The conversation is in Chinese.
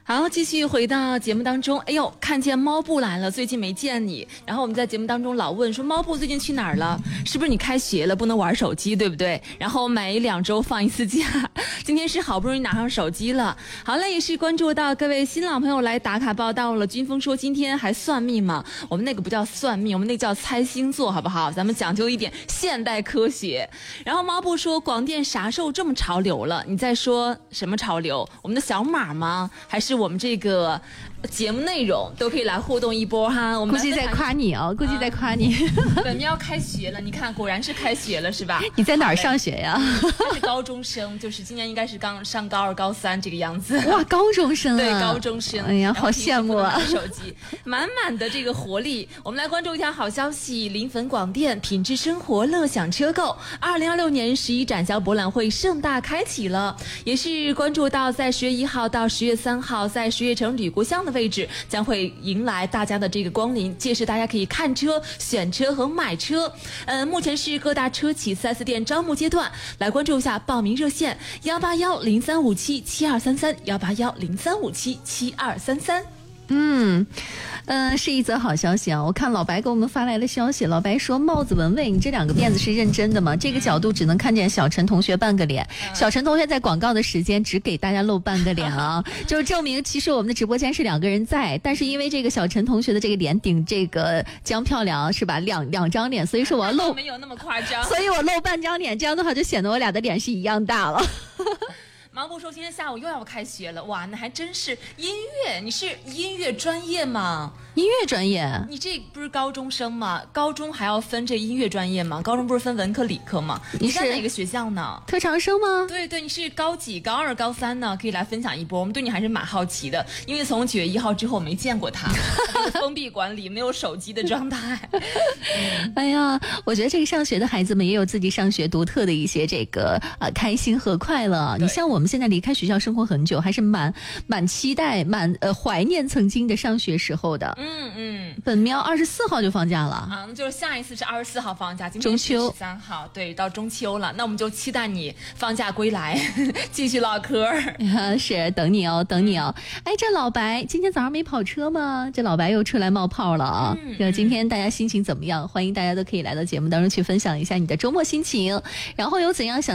好，继续回到节目当中。哎呦，看见猫布来了，最近没见你。然后我们在节目当中老问说，猫布最近去哪儿了？是不是你开学了不能玩手机，对不对？然后每2周放一次假。今天是好不容易拿上手机了。好了，也是关注到各位新老朋友来打卡报道了。军峰说今天还算命吗？我们那个不叫算命，我们那个叫猜星座，好不好？咱们讲究一点现代科学。然后猫布说广电啥时候这么潮流了？你在说什么潮流？我们的小马吗？还是我们这个节目内容都可以来互动一波哈？我们估计在夸你哦，估计在夸你。 本喵开学了，你看果然是开学了是吧？ 你在哪儿上学呀？ 他是高中生，就是今年应该是刚上高2、高3这个样子。 哇，高中生啊！ 对，高中生。 哎呀，好羡慕啊！ 手机满满的这个活力。我们来关注一条好消息：临汾广电品质生活乐享车购2026年11展销博览会盛大开启了，也是关注到在10月1号到10月3号，在十悦城吕国乡的位置将会迎来大家的这个光临，届时大家可以看车、选车和买车。目前是各大车企 4S 店招募阶段，来关注一下报名热线18103577233，18103577233。 是一则好消息啊！我看老白给我们发来了消息，老白说帽子文蔚，你这2个辫子是认真的吗？这个角度只能看见小陈同学半个脸，小陈同学在广告的时间只给大家露半个脸啊，就是证明其实我们的直播间是2个人在，但是因为这个小陈同学的这个脸顶这个江漂亮是吧，两张脸，所以说我要露， 没有那么夸张， 所以我露半张脸，这样的话就显得我俩的脸是一样大了。 毛布说今天下午又要开学了，哇，那还真是音乐，你是音乐专业吗？ 音乐专业？ 你这不是高中生吗？高中还要分这音乐专业吗？高中不是分文科理科吗？你在哪个学校呢？ 特长生吗？ 对对，你是高几？高2、高3呢？可以来分享一波，我们对你还是蛮好奇的，因为从9月1号之后我没见过他，封闭管理，没有手机的状态。 哎呀，我觉得这个上学的孩子们也有自己上学独特的一些这个开心和快乐。你像我们现在离开学校生活很久，还是蛮期待、怀念曾经的上学时候的。本喵24号就放假了啊，那就是下一次是24号放假，今天是13号，对，到中秋了，那我们就期待你放假归来，继续唠嗑。 是，等你哦。哎，这老白今天早上没跑车吗？这老白又出来冒泡了啊！今天大家心情怎么样？欢迎大家都可以来到节目当中去分享一下你的周末心情，然后有怎样想